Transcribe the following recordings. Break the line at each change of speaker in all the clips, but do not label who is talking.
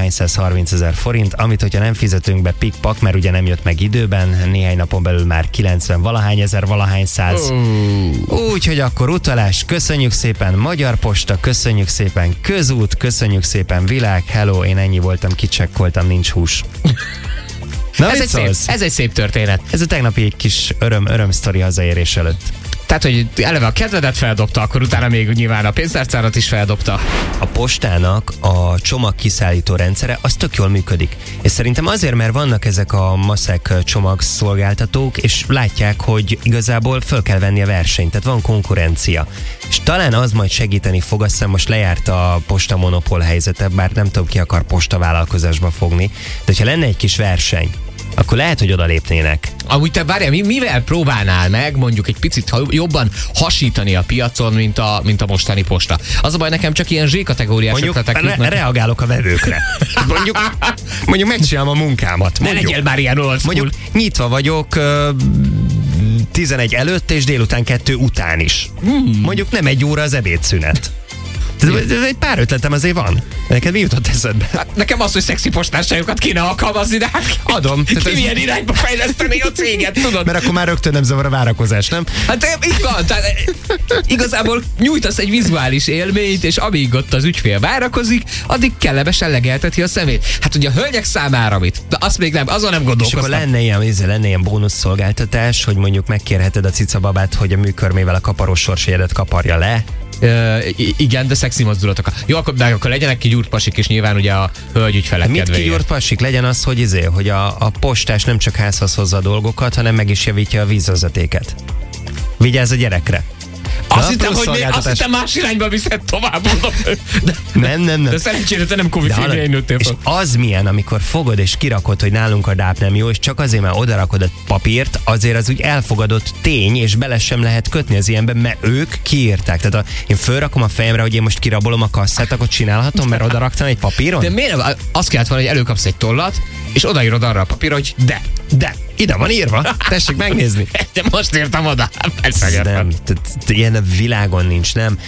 valahány 130 000 forint, amit hogyha nem fizetünk be pikpak, mert ugye nem jött meg időben, néhány napon belül már 90 valahány ezer, valahány 100. Úgyhogy akkor utalás, köszönjük szépen Magyar Posta, köszönjük szépen Közút, köszönjük szépen Világ, hello, én ennyi voltam, kicsekkoltam, nincs hús. Na,
ez egy szép történet.
Ez a tegnapi kis öröm sztori hazaérés előtt.
Tehát, hogy eleve a kedvedet feldobta, akkor utána még nyilván a pénztárcárat is feldobta.
A postának a csomagkiszállító rendszere az tök jól működik. És szerintem azért, mert vannak ezek a maszek csomagszolgáltatók, és látják, hogy igazából föl kell venni a versenyt, tehát van konkurencia. És talán az majd segíteni fog, azt hiszem most lejárt a posta monopól helyzete, bár nem tudom, ki akar postavállalkozásba fogni, de hogyha lenne egy kis verseny, akkor lehet, hogy odalépnének.
Amúgy te várjál, mivel próbálnál meg mondjuk egy picit jobban hasítani a piacon, mint a mostani posta? Az a baj, nekem csak ilyen Z-kategóriás ötletek jutnak.
Reagálok a vevőkre. Mondjuk megcsinálom a munkámat.
Ne legyél már ilyen old school.
Mondjuk nyitva vagyok 11 előtt és délután 2 után is. Mondjuk nem 1 óra az ebédszünet. Egy pár ötletem azért van. Neked mi jutott eszedbe?
Hát nekem az, hogy szexi postásságokat kéne alkalmazni, de hát
adom.
Ki milyen irányba fejleszteni a céget, tudod?
Mert akkor már rögtön nem zavar a várakozás, nem?
Hát így van, tehát igazából nyújtasz egy vizuális élményt, és amíg ott az ügyfél várakozik, addig kellemesen legelteti a szemét. Hát ugye a hölgyek számára mit? De azt még nem, azon nem gondolkoztam.
És akkor lenne ilyen bónuszszolgáltatás, hogy mondjuk megkérheted a cicababát, hogy a műkörmével a kaparós sorsjegyedet kaparja le.
Igen, de szexi mozdulatok. Jó, akkor legyenek kigyúrt pasik, és nyilván ugye a hölgyügyfelek kedvéért.
Mit kigyúrt pasik? Legyen az, hogy a postás nem csak házhoz hozza a dolgokat, hanem meg is javítja a vízvezetéket. Vigyázz a gyerekre.
Azt hittem más irányba viszed tovább, mondom.
Nem.
De szerencsére te nem Covid filmjein nőttél fel.
És az milyen, amikor fogod és kirakod, hogy nálunk a dáp nem jó, és csak azért, mert odarakod a papírt, azért az úgy elfogadott tény, és bele sem lehet kötni az ilyenben, mert ők kiírták. Tehát én fölrakom a fejemre, hogy én most kirabolom a kasszát, akkor csinálhatom, mert odaraktam egy papíron?
De miért? Azt kellett volna, hogy előkapsz egy tollat, és odaírod arra a papírra, hogy de.
Ide van írva, tessék megnézni.
De most írtam oda.
Nem, ilyen a világon nincs, nem.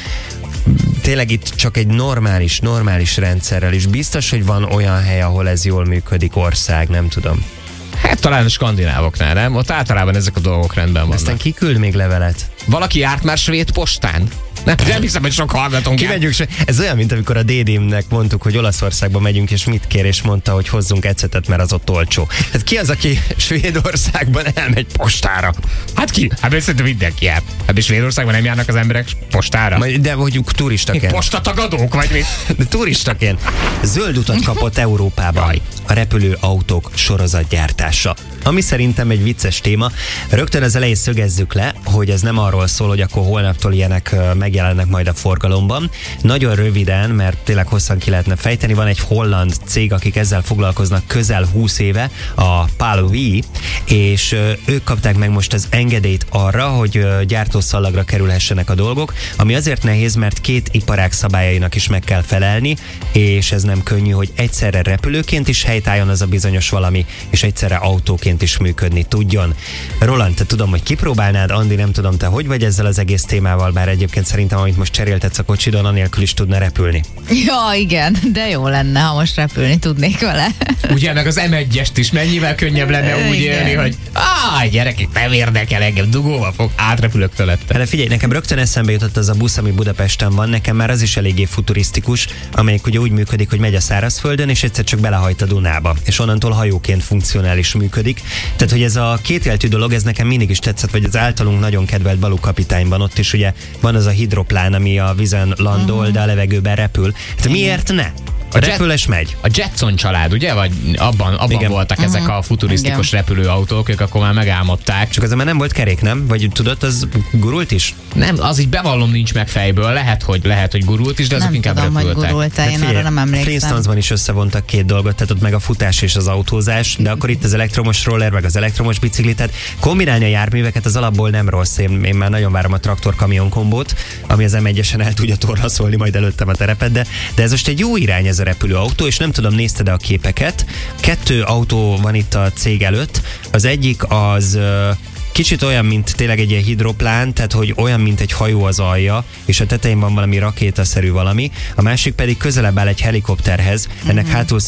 Tényleg itt csak egy normális rendszerrel is. Biztos, hogy van olyan hely, ahol ez jól működik, ország, nem tudom.
Hát talán a skandinávoknál, nem? Ott általában ezek a dolgok rendben vannak.
Aztán kiküld még levelet.
Valaki járt már svéd postán? Nem hiszem, hogy sok hallgatónk.
Ez olyan, mint amikor a Dédimnek mondtuk, hogy Olaszországba megyünk, és mit kér, és mondta, hogy hozzunk ecetet, mert az ott olcsó. Hát ki az, aki Svédországban elmegy postára?
Hát ki? Hát szerintem mindenki jár. Hát Svédországban nem járnak az emberek postára?
De mondjuk turistaként.
Postatagadók vagy mit?
De turistaként. Zöld utat kapott Európában a repülőautók sorozatgyártása. Ami szerintem egy vicces téma. Rögtön az elején szögezzük le, hogy ez nem arról szól, hogy akkor holnaptól ilyenek megjelennek majd a forgalomban. Nagyon röviden, mert tényleg hosszan ki lehetne fejteni, van egy holland cég, akik ezzel foglalkoznak közel 20 éve, a Palui, és ők kapták meg most az engedélyt arra, hogy gyártószallagra kerülhessenek a dolgok, ami azért nehéz, mert 2 iparág szabályainak is meg kell felelni, és ez nem könnyű, hogy egyszerre repülőként is helytálljon az a bizonyos valami, és egyszerre autóként is működni tudjon. Roland, te tudom, hogy kipróbálnád, Andi, nem tudom, te hogy vagy ezzel az egész témával, bár egyébként szerintem, amit most cseréltetsz a kocsidon, anélkül is tudna repülni.
Ja, igen, de jó lenne, ha most repülni tudnék vele.
Ugye, meg az M1-est is mennyivel könnyebb lenne úgy élni, hogy gyerekek, nem érdekel engem, dugóval fog, átrepülök fölette.
De figyelj, nekem rögtön eszembe jutott az a busz, ami Budapesten van, nekem már az is eléggé futurisztikus, amelyik ugye úgy működik, hogy megy a szárazföldön, és egyszer csak belehajt a Dunába, és onnantól hajóként funkcionális működik. Tehát, hogy ez a kétéltű dolog, ez nekem mindig is tetszett, vagy az általunk nagyon kedvelt Balú kapitányban, ott is ugye van az a hidroplán, ami a vízen landol, de a levegőben repül. Hát miért ne? Repül és megy.
A Jetson család, ugye? Vagy abban voltak ezek a futurisztikus repülőautók, ők akkor már megálmodták.
Csak az már nem volt kerék, nem? Vagy tudod, az gurult is?
Nem, az így bevallom nincs meg fejből. Lehet, hogy gurult is, de azok
nem
inkább
tudom,
repültek.
Hogy gurult, én arra nem emlékszem.
Flintstonesban is összevontak 2 dolgot, tehát ott meg a futás és az autózás, de akkor itt az elektromos roller, meg az elektromos bicikli, tehát kombinálni a járműveket az alapból nem rossz. Én már nagyon várom a traktor-kamion kombót, ami az M1-esen el tudja torlaszolni majd előttem a terepet, de ez most egy jó irány, ez a repülőautó, és nem tudom, nézted-e a képeket. 2 autó van itt a cég előtt. Az egyik az kicsit olyan, mint tényleg egy ilyen hidroplán, tehát hogy olyan, mint egy hajó az alja, és a tetején van valami rakétaszerű valami. A másik pedig közelebb áll egy helikopterhez. Ennek hátul